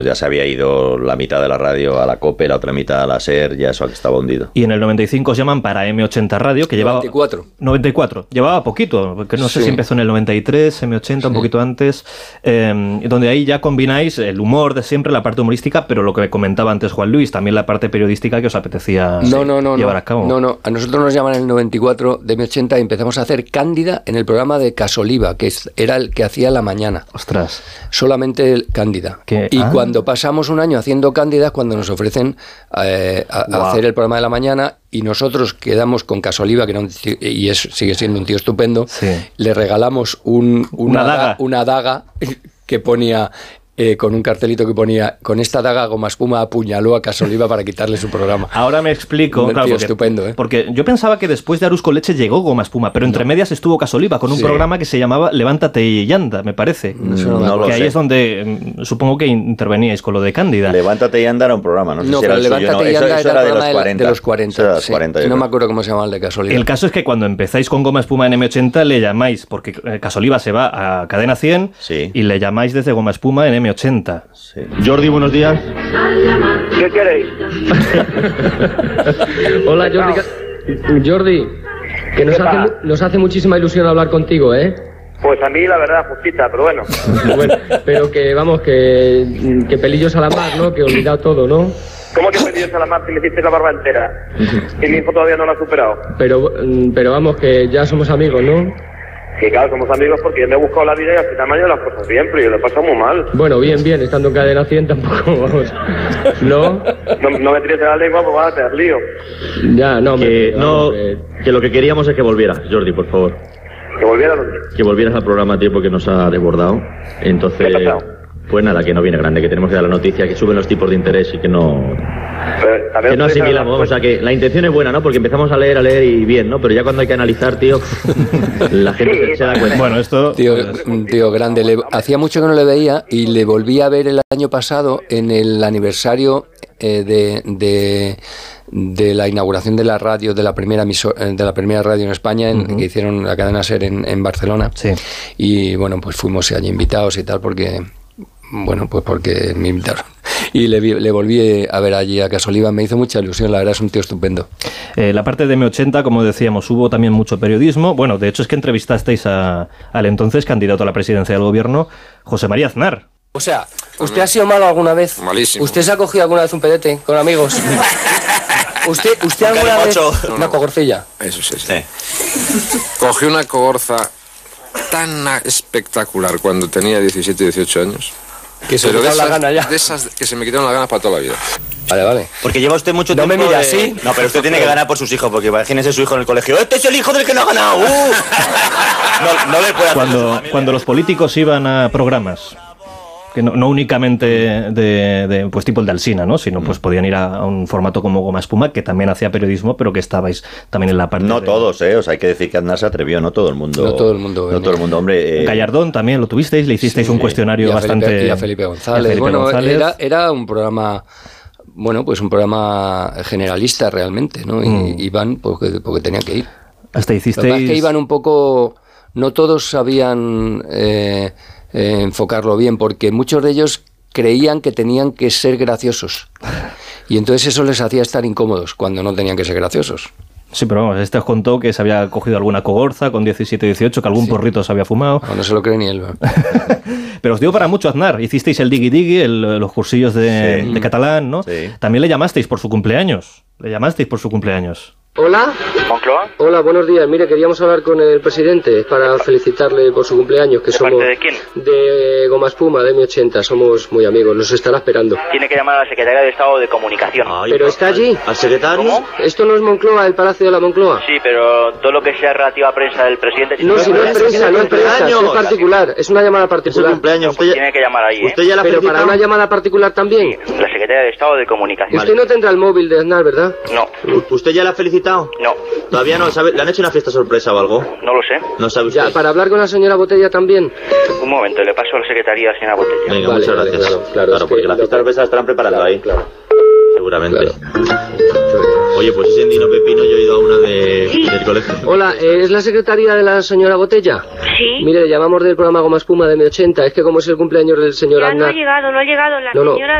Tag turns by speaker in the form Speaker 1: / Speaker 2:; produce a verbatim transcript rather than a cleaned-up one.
Speaker 1: Ya se había ido la mitad de la radio a la COPE, la otra mitad a la SER, ya eso estaba hundido.
Speaker 2: Y en el noventa y cinco os llaman para eme ochenta Radio, que llevaba...
Speaker 3: noventa y cuatro.
Speaker 2: noventa y cuatro. Llevaba poquito, porque no sé
Speaker 3: Sí.
Speaker 2: si empezó en el noventa y tres, eme ochenta, sí. Un poquito antes, eh, donde ahí ya combináis el humor de siempre, la parte humorística, pero lo que comentaba antes Juan Luis, también la parte periodística que os apetecía
Speaker 3: no,
Speaker 2: sí,
Speaker 3: no, no,
Speaker 2: llevar
Speaker 3: no,
Speaker 2: a cabo.
Speaker 3: No, no, a nosotros nos llaman en el noventa y cuatro de eme ochenta y empezamos a hacer Cándida en el programa de Casoliva, que es, era el que hacía la mañana.
Speaker 2: Ostras.
Speaker 3: Solamente el Cándida.
Speaker 2: ¿Qué?
Speaker 3: Y
Speaker 2: Ah.
Speaker 3: cuando pasamos un año haciendo Cándida, cuando nos ofrecen eh, a,
Speaker 2: Wow.
Speaker 3: a hacer el programa de la mañana y nosotros quedamos con Casoliva, que era un tío, y es, sigue siendo un tío estupendo,
Speaker 2: Sí.
Speaker 3: le regalamos un, una,
Speaker 2: Una daga.
Speaker 3: una daga que ponía... Eh, con un cartelito que ponía: con esta daga Goma Espuma apuñaló a Casoliva para quitarle su programa.
Speaker 2: Ahora me explico.
Speaker 3: Un
Speaker 2: Claro,
Speaker 3: tío
Speaker 2: porque,
Speaker 3: estupendo, ¿eh?
Speaker 2: porque yo pensaba que después de Arús con leche llegó Goma Espuma, pero entre
Speaker 3: No.
Speaker 2: medias estuvo Casoliva con un
Speaker 3: Sí.
Speaker 2: programa que se llamaba Levántate y anda, me parece.
Speaker 3: Eso no me
Speaker 1: No lo
Speaker 2: que ahí
Speaker 1: sé.
Speaker 2: es donde mm, supongo que interveníais con lo de Cándida.
Speaker 1: Levántate y anda era un programa, no sé
Speaker 3: No,
Speaker 1: si era
Speaker 3: pero
Speaker 1: el suyo,
Speaker 3: Levántate
Speaker 1: no.
Speaker 3: y
Speaker 1: Eso,
Speaker 3: anda
Speaker 1: eso
Speaker 3: era
Speaker 1: era
Speaker 3: el
Speaker 1: de los
Speaker 3: programa de,
Speaker 1: cuarenta.
Speaker 3: de los cuarenta.
Speaker 1: Eso era de los
Speaker 3: Sí.
Speaker 1: cuarenta, yo
Speaker 3: No
Speaker 1: creo.
Speaker 3: me acuerdo cómo se llamaba el de Casoliva.
Speaker 2: El caso es que cuando empezáis con Goma Espuma en eme ochenta le llamáis, porque eh, Casoliva se va a Cadena cien
Speaker 1: Sí.
Speaker 2: y le llamáis desde Goma Espuma en eme ochenta.
Speaker 1: Sí.
Speaker 4: Jordi, buenos días.
Speaker 5: ¿Qué queréis?
Speaker 6: Hola Jordi, Ca- Jordi, que nos
Speaker 5: ¿Qué
Speaker 6: hace,
Speaker 5: pasa?
Speaker 6: mu- nos hace muchísima ilusión hablar contigo, ¿eh?
Speaker 5: Pues a mí la verdad, justita, pero bueno.
Speaker 6: Bueno, pero que vamos, que, que pelillos a la mar, ¿no? Que he olvidado todo, ¿no?
Speaker 5: ¿Cómo que me dio a la mar si me hiciste la barba entera? Y mi hijo todavía no lo ha superado.
Speaker 6: Pero, mm, pero vamos, que ya somos amigos, ¿no?
Speaker 5: Que claro, somos amigos porque yo me he buscado la vida y al final me han ido las cosas bien, pero yo lo he pasado muy mal.
Speaker 6: Bueno, bien, bien, estando en Cadena cien tampoco, vamos, ¿no?
Speaker 5: No, no me tires de la lengua, pues vas a tener lío.
Speaker 6: Ya, no,
Speaker 4: Que,
Speaker 6: me,
Speaker 4: no,
Speaker 6: vamos, que-
Speaker 4: que lo que queríamos es que volvieras, Jordi, por favor.
Speaker 5: Que volviera a donde.
Speaker 4: Que volvieras al programa a tiempo que nos ha desbordado. Entonces,
Speaker 5: ¿Qué ha pasado?
Speaker 4: pues nada, que no viene grande, que tenemos que dar la noticia, que suben los tipos de interés y que no...
Speaker 5: Pero, también
Speaker 4: Que no
Speaker 5: ustedes saben
Speaker 4: asimilamos,
Speaker 5: las
Speaker 4: o sea que la intención es buena, ¿no? Porque empezamos a leer, a leer y bien, ¿no? Pero ya cuando hay que analizar, tío, la gente se, se da cuenta.
Speaker 2: Bueno, esto...
Speaker 3: Tío, un tío grande. Le- hacía mucho que no le veía y le volví a ver el año pasado en el aniversario eh, de, de, de la inauguración de la radio, de la primera emiso- eh, de la primera radio en España, en-
Speaker 2: Ujú.
Speaker 3: que hicieron la cadena SER en, en Barcelona.
Speaker 2: Sí.
Speaker 3: Y bueno, pues fuimos allí invitados y tal, porque... Bueno, pues porque me invitaron. Y le, vi- le volví a ver allí a Casoliva. Me hizo mucha ilusión, la verdad, es un tío estupendo.
Speaker 2: Eh, la parte de eme ochenta, como decíamos, hubo también mucho periodismo. Bueno, de hecho es que entrevistasteis a, al entonces candidato a la presidencia del gobierno, José María Aznar.
Speaker 7: O sea, ¿usted ha sido malo alguna vez?
Speaker 8: Malísimo.
Speaker 7: ¿Usted se ha cogido alguna vez un pedete con amigos? ¿Usted, usted
Speaker 8: Un
Speaker 7: alguna vez
Speaker 8: calimocho. No,
Speaker 7: una
Speaker 8: no.
Speaker 7: cogorcilla?
Speaker 8: Eso sí, sí. Cogí una cogorza tan a- espectacular cuando tenía diecisiete, dieciocho años.
Speaker 7: Que se
Speaker 8: Pero
Speaker 7: le
Speaker 8: de
Speaker 7: quitaron la
Speaker 8: esas,
Speaker 7: gana ya.
Speaker 8: de esas que se me quitaron las ganas para toda la vida.
Speaker 7: Vale, vale.
Speaker 1: Porque lleva usted mucho
Speaker 7: No me
Speaker 1: tiempo
Speaker 7: mire
Speaker 1: de-
Speaker 7: así.
Speaker 1: No, pero usted tiene que ganar por sus hijos, porque imagínese su hijo en el colegio. ¡Este es el hijo del que no ha ganado! ¡Uh! No, no le puede hacer
Speaker 2: Cuando, cuando los políticos iban a programas, que no, no únicamente de, de, pues tipo el de Alsina, ¿no? Sino pues podían ir a, a un formato como Goma Espuma, que también hacía periodismo, pero que estabais también en la parte
Speaker 1: No
Speaker 2: de...
Speaker 1: todos, ¿eh? O sea, hay que decir que Aznar se atrevió, no todo el mundo.
Speaker 3: No todo el mundo
Speaker 1: No
Speaker 3: venía.
Speaker 1: todo el mundo, hombre. eh,
Speaker 2: Gallardón también lo tuvisteis, le hicisteis
Speaker 3: Sí,
Speaker 2: un cuestionario
Speaker 3: y a
Speaker 2: bastante...
Speaker 3: Felipe, y a Felipe González.
Speaker 2: y a Felipe
Speaker 3: bueno,
Speaker 2: González.
Speaker 3: Era, era un programa, bueno, pues un programa generalista realmente, ¿no? Y
Speaker 2: Mm.
Speaker 3: iban porque, porque tenían que ir.
Speaker 2: Hasta
Speaker 3: Lo que pasa
Speaker 2: hicisteis...
Speaker 3: es que iban un poco, no todos sabían eh, eh, enfocarlo bien, porque muchos de ellos creían que tenían que ser graciosos. Y entonces eso les hacía estar incómodos cuando no tenían que ser graciosos.
Speaker 2: Sí, pero vamos, este os contó que se había cogido alguna cogorza con diecisiete, dieciocho, que algún
Speaker 3: Sí.
Speaker 2: porrito se había fumado.
Speaker 3: No, no se lo cree ni él. ¿no?
Speaker 2: Pero os dio para mucho Aznar. Hicisteis el Diggy Diggy, el- los cursillos de,
Speaker 1: Sí.
Speaker 2: de catalán, ¿no?
Speaker 1: Sí.
Speaker 2: También le llamasteis por su cumpleaños. Le llamasteis por su cumpleaños.
Speaker 6: Hola,
Speaker 5: ¿Moncloa?
Speaker 6: hola, buenos días. Mire, queríamos hablar con el presidente para felicitarle por su cumpleaños, que
Speaker 5: ¿De
Speaker 6: somos
Speaker 5: parte de quién?
Speaker 6: de Goma Espuma, de eme ochenta, somos muy amigos, nos estará esperando.
Speaker 5: Tiene que llamar a la Secretaría de Estado de Comunicación.
Speaker 6: ¿Pero está allí?
Speaker 4: ¿Al secretario?
Speaker 5: ¿Cómo?
Speaker 6: ¿Esto no es Moncloa, el Palacio de la Moncloa?
Speaker 5: Sí, pero todo lo que sea relativo a prensa del presidente...
Speaker 6: No, si no es prensa, no es prensa,
Speaker 4: cumpleaños.
Speaker 6: es particular, es una llamada
Speaker 4: Es el
Speaker 6: particular.
Speaker 4: cumpleaños. Usted ya,
Speaker 5: Tiene que llamar ahí, ¿eh?
Speaker 4: usted ya la ha
Speaker 6: Pero para
Speaker 4: felicitado.
Speaker 6: una llamada particular también.
Speaker 5: La Secretaría de Estado de Comunicación.
Speaker 6: Usted no tendrá el móvil de Aznar, ¿verdad?
Speaker 5: No,
Speaker 4: ¿Usted ya la ha felicitado?
Speaker 5: no,
Speaker 4: Todavía no, ¿sabe? ¿Le han hecho una fiesta sorpresa o algo?
Speaker 5: no lo sé.
Speaker 4: No sabe usted.
Speaker 6: Ya, para hablar con la señora Botella también.
Speaker 5: Un momento, le paso a la Secretaría a la señora Botella.
Speaker 4: Venga,
Speaker 6: Vale,
Speaker 4: muchas
Speaker 6: vale,
Speaker 4: gracias.
Speaker 6: claro, claro, es que
Speaker 4: porque la
Speaker 6: lo
Speaker 4: fiesta
Speaker 6: que-
Speaker 4: sorpresa la estarán preparando
Speaker 6: Claro,
Speaker 4: ahí.
Speaker 6: claro.
Speaker 4: Seguramente.
Speaker 6: Claro.
Speaker 4: Oye, pues ese Endino Pepino yo he ido a una de,
Speaker 9: Sí.
Speaker 4: del colegio.
Speaker 6: Hola, eh, ¿es la secretaria de la señora Botella?
Speaker 9: Sí.
Speaker 6: Mire, le llamamos del programa Goma Espuma de M ochenta. Es que como es el cumpleaños del señor
Speaker 9: Ya no ha
Speaker 6: Aznar...
Speaker 9: llegado, no ha llegado la
Speaker 6: No, no.
Speaker 9: señora